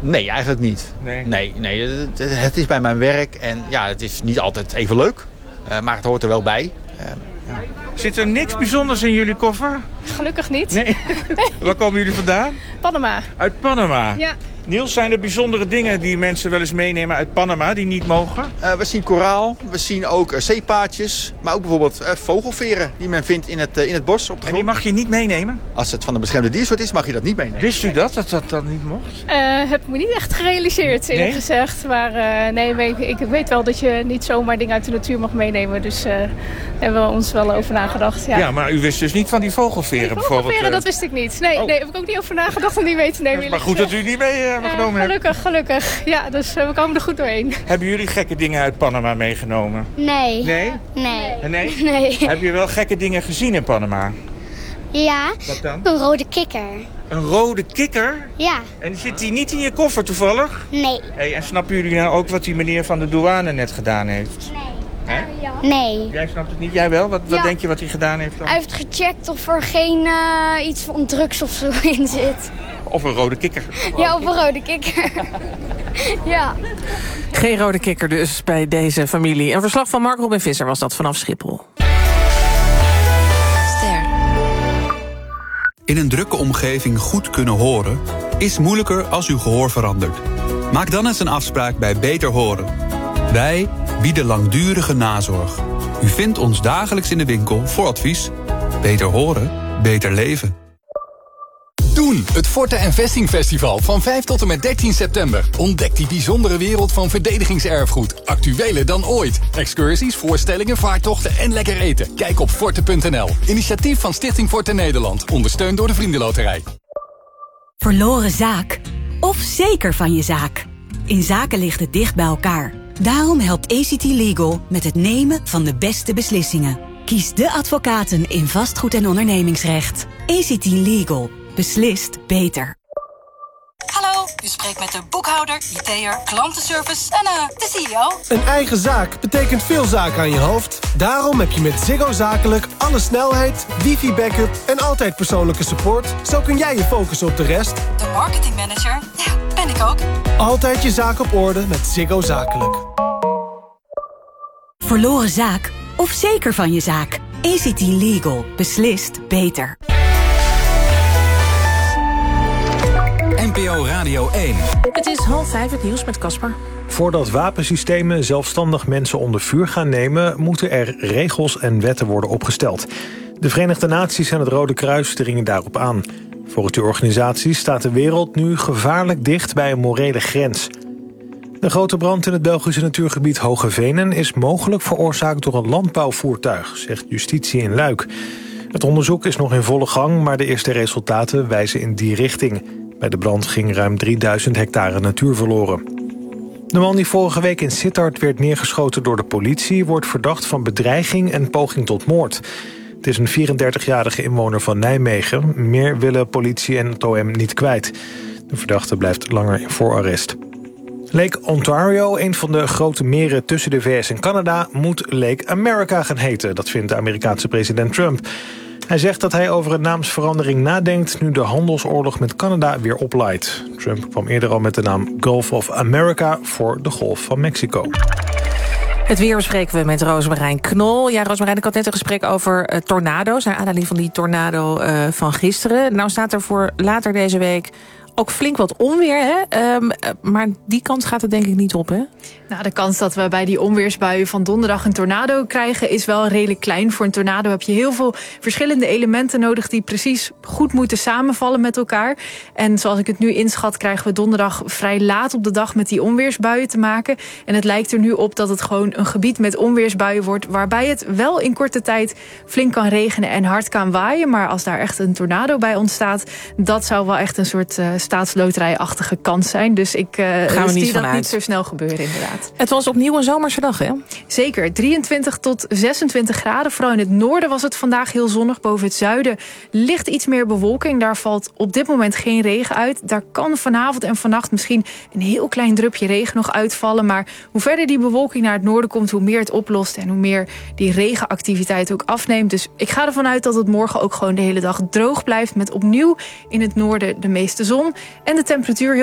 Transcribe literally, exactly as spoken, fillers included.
Nee, eigenlijk niet. Nee? Nee, nee het, het is bij mijn werk en ja, het is niet altijd even leuk. Uh, maar het hoort er wel bij. Uh, ja. Zit er niks bijzonders in jullie koffer? Gelukkig niet. Nee? nee. Waar komen jullie vandaan? Panama. Uit Panama? Ja. Niels, zijn er bijzondere dingen die mensen wel eens meenemen uit Panama die niet mogen? Uh, we zien koraal, we zien ook uh, zeepaadjes, maar ook bijvoorbeeld uh, vogelveren die men vindt in het, uh, in het bos op de grond. En die mag je niet meenemen? Als het van een beschermde diersoort is, mag je dat niet meenemen. Wist u dat, dat dat, dat niet mocht? Uh, heb ik me niet echt gerealiseerd, eerlijk nee? gezegd. Maar uh, nee, ik, ik weet wel dat je niet zomaar dingen uit de natuur mag meenemen. Dus uh, daar hebben we ons wel over nagedacht. Ja. ja, maar u wist dus niet van die vogelveren die bijvoorbeeld? Vogelveren, dat wist ik niet. Nee, oh. nee, heb ik ook niet over nagedacht om die mee te nemen. Maar goed dat u die mee uh, genomen uh, gelukkig, hebt. Gelukkig, ja, dus uh, we komen er goed doorheen. Hebben jullie gekke dingen uit Panama meegenomen? Nee. Nee? Nee. Nee? Nee. Heb je wel gekke dingen gezien in Panama? Ja. Wat dan? Een rode kikker. Een rode kikker? Ja. En zit die niet in je koffer toevallig? Nee. Hey, en snappen jullie nou ook wat die meneer van de douane net gedaan heeft? Nee. Hè? Nee. Jij snapt het niet? Jij wel? Wat, wat ja. denk je wat hij gedaan heeft dan? Hij heeft gecheckt of er geen uh, iets van drugs of zo in zit. Of een rode kikker. Ja, of een rode kikker. ja. Geen rode kikker dus bij deze familie. Een verslag van Mark Robin Visser was dat vanaf Schiphol. Ster. In een drukke omgeving goed kunnen horen is moeilijker als uw gehoor verandert. Maak dan eens een afspraak bij Beter Horen. Wij bieden langdurige nazorg. U vindt ons dagelijks in de winkel voor advies. Beter horen, beter leven. Doen, het Forte en Vesting Festival van vijf tot en met dertien september. Ontdek die bijzondere wereld van verdedigingserfgoed. Actueler dan ooit. Excursies, voorstellingen, vaartochten en lekker eten. Kijk op forte punt n l. Initiatief van Stichting Forte Nederland. Ondersteund door de Vriendenloterij. Verloren zaak? Of zeker van je zaak? In zaken ligt het dicht bij elkaar. Daarom helpt A C T Legal met het nemen van de beste beslissingen. Kies de advocaten in vastgoed- en ondernemingsrecht. A C T Legal. Beslist beter. Hallo, u spreekt met de boekhouder, I T'er, klantenservice en uh, de C E O. Een eigen zaak betekent veel zaken aan je hoofd. Daarom heb je met Ziggo Zakelijk alle snelheid, wifi-backup en altijd persoonlijke support. Zo kun jij je focussen op de rest. De marketingmanager, ja, ben ik ook. Altijd je zaak op orde met Ziggo Zakelijk. Verloren zaak? Of zeker van je zaak? A C T Legal. Beslist beter. N P O Radio één. Het is half vijf, het nieuws met Casper. Voordat wapensystemen zelfstandig mensen onder vuur gaan nemen, moeten er regels en wetten worden opgesteld. De Verenigde Naties en het Rode Kruis dringen daarop aan. Volgens die organisatie staat de wereld nu gevaarlijk dicht bij een morele grens. De grote brand in het Belgische natuurgebied Hoge Venen is mogelijk veroorzaakt door een landbouwvoertuig, zegt justitie in Luik. Het onderzoek is nog in volle gang, maar de eerste resultaten wijzen in die richting. Bij de brand ging ruim drieduizend hectare natuur verloren. De man die vorige week in Sittard werd neergeschoten door de politie wordt verdacht van bedreiging en poging tot moord. Het is een vierendertigjarige inwoner van Nijmegen. Meer willen politie en het O M niet kwijt. De verdachte blijft langer in voorarrest. Lake Ontario, een van de grote meren tussen de V S en Canada, moet Lake America gaan heten. Dat vindt de Amerikaanse president Trump. Hij zegt dat hij over een naamsverandering nadenkt nu de handelsoorlog met Canada weer oplaait. Trump kwam eerder al met de naam Gulf of America voor de Golf van Mexico. Het weer bespreken we met Roosmarijn Knol. Ja, Roosmarijn, ik had net een gesprek over uh, tornado's. Naar aanleiding van die tornado uh, van gisteren. Nou staat er voor later deze week ook flink wat onweer, hè? Um, maar die kans gaat er denk ik niet op, hè? Nou, de kans dat we bij die onweersbuien van donderdag een tornado krijgen is wel redelijk klein. Voor een tornado heb je heel veel verschillende elementen nodig die precies goed moeten samenvallen met elkaar. En zoals ik het nu inschat, krijgen we donderdag vrij laat op de dag met die onweersbuien te maken. En het lijkt er nu op dat het gewoon een gebied met onweersbuien wordt, waarbij het wel in korte tijd flink kan regenen en hard kan waaien. Maar als daar echt een tornado bij ontstaat, dat zou wel echt een soort uh, staatsloterijachtige kans zijn. Dus ik uh, Gaan we niet zie dat vanuit. niet zo snel gebeuren, inderdaad. Het was opnieuw een zomerse dag, hè? Zeker, drieëntwintig tot zesentwintig graden. Vooral in het noorden was het vandaag heel zonnig. Boven het zuiden ligt iets meer bewolking. Daar valt op dit moment geen regen uit. Daar kan vanavond en vannacht misschien een heel klein drupje regen nog uitvallen. Maar hoe verder die bewolking naar het noorden komt, hoe meer het oplost en hoe meer die regenactiviteit ook afneemt. Dus ik ga ervan uit dat het morgen ook gewoon de hele dag droog blijft, met opnieuw in het noorden de meeste zon. En de temperatuur heel